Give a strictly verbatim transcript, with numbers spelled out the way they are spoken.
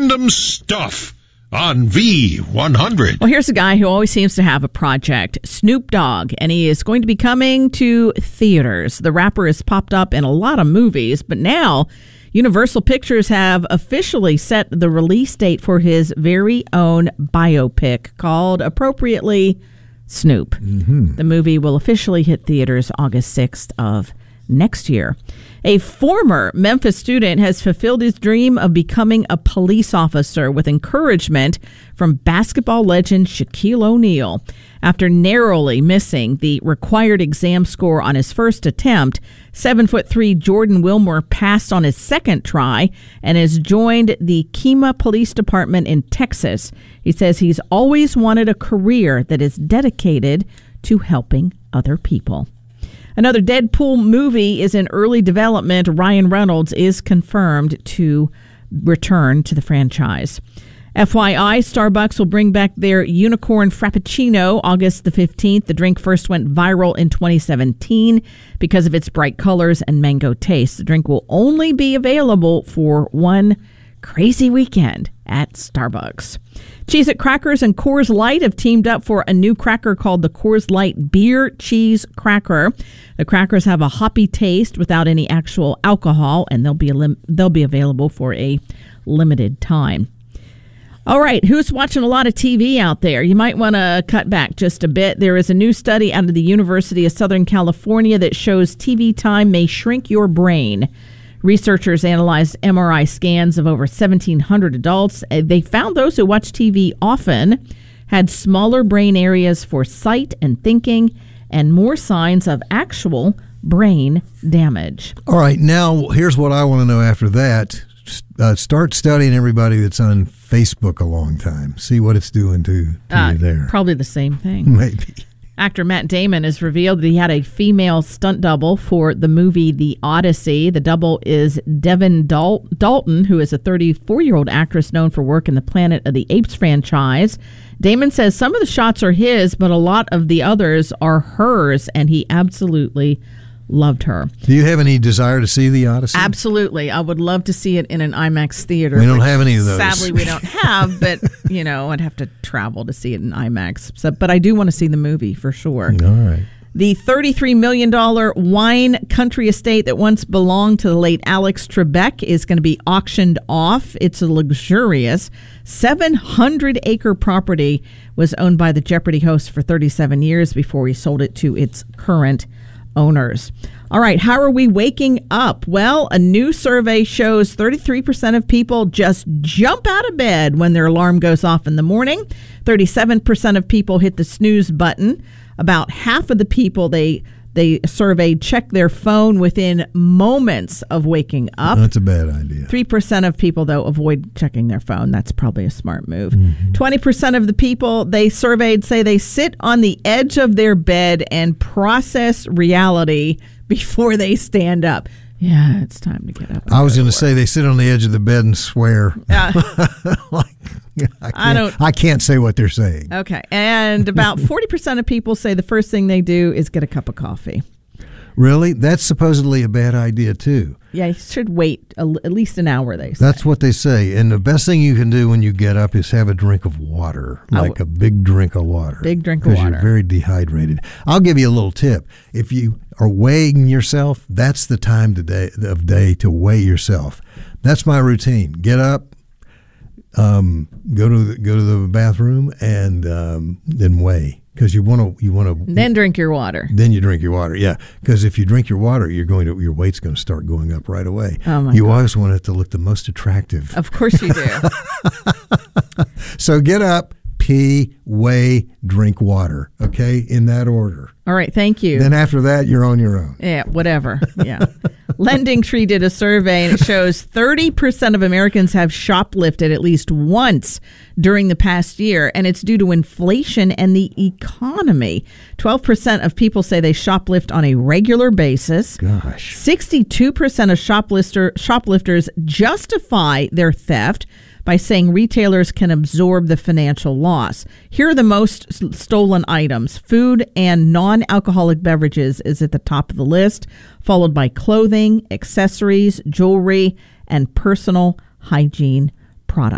Random Stuff on V one hundred. Well, here's a guy who always seems to have a project, Snoop Dogg, and he is going to be coming to theaters. The rapper has popped up in a lot of movies, but now Universal Pictures have officially set the release date for his very own biopic called, appropriately, Snoop. Mm-hmm. The movie will officially hit theaters August sixth of next year. A former Memphis student has fulfilled his dream of becoming a police officer with encouragement from basketball legend Shaquille O'Neal. After narrowly missing the required exam score on his first attempt, seven foot three Jordan Wilmore passed on his second try and has joined the Kemah Police Department in Texas. He says he's always wanted a career that is dedicated to helping other people. Another Deadpool movie is in early development. Ryan Reynolds is confirmed to return to the franchise. F Y I, Starbucks will bring back their Unicorn Frappuccino August the fifteenth. The drink first went viral in twenty seventeen because of its bright colors and mango taste. The drink will only be available for one crazy weekend at Starbucks. Cheez-It Crackers and Coors Light have teamed up for a new cracker called the Coors Light Beer Cheese Cracker. The crackers have a hoppy taste without any actual alcohol, and they'll be lim- they'll be available for a limited time. All right, who's watching a lot of T V out there? You might want to cut back just a bit. There is a new study out of the University of Southern California that shows T V time may shrink your brain. Researchers analyzed M R I scans of over seventeen hundred adults. They found those who watch T V often had smaller brain areas for sight and thinking and more signs of actual brain damage. All right, now here's what I want to know after that. Uh, start studying everybody that's on Facebook a long time. See what it's doing to, to uh, you there. Probably the same thing. Maybe. Actor Matt Damon has revealed that he had a female stunt double for the movie The Odyssey. The double is Devin Dal- Dalton, who is a thirty-four-year-old actress known for work in the Planet of the Apes franchise. Damon says some of the shots are his, but a lot of the others are hers, and he absolutely loved her. Do you have any desire to see The Odyssey? Absolutely. I would love to see it in an IMAX theater. We don't have any of those. Sadly, we don't have, but, you know, I'd have to travel to see it in IMAX. So, but I do want to see the movie for sure. All right. The thirty-three million dollars wine country estate that once belonged to the late Alex Trebek is going to be auctioned off. It's a luxurious seven hundred acre property, was owned by the Jeopardy host for thirty-seven years before he sold it to its current owners. All right, how are we waking up? Well, a new survey shows thirty-three percent of people just jump out of bed when their alarm goes off in the morning. thirty-seven percent of people hit the snooze button. About half of the people they they surveyed check their phone within moments of waking up. That's a bad idea. three percent of people, though, avoid checking their phone. That's probably a smart move. Mm-hmm. twenty percent of the people they surveyed say they sit on the edge of their bed and process reality before they stand up. Yeah, it's time to get up. I was going to say they sit on the edge of the bed and swear. Yeah. like, I, I don't. I can't say what they're saying. Okay, and about forty percent of people say the first thing they do is get a cup of coffee. Really? That's supposedly a bad idea, too. Yeah, you should wait a, at least an hour, they say. That's what they say. And the best thing you can do when you get up is have a drink of water, like w- a big drink of water. Big drink of water. Because you're very dehydrated. I'll give you a little tip. If you are weighing yourself, that's the time today, of day to weigh yourself. That's my routine. Get up, um, go to the, go to the bathroom, and um, then weigh. Because you want to, you want to. Then drink your water. Then you drink your water, yeah. Because if you drink your water, you're going to your weight's going to start going up right away. Oh my you God. always want it to look the most attractive. Of course you do. So get up, pee, weigh, drink water. Okay, in that order. All right, thank you. Then after that, you're on your own. Yeah, whatever. Yeah. Lending Tree did a survey, and it shows thirty percent of Americans have shoplifted at least once during the past year, and it's due to inflation and the economy. twelve percent of people say they shoplift on a regular basis. Gosh. sixty-two percent of shoplifter, shoplifters justify their theft by saying retailers can absorb the financial loss. Here are the most s- stolen items. Food and non-alcoholic beverages is at the top of the list, followed by clothing, accessories, jewelry, and personal hygiene products.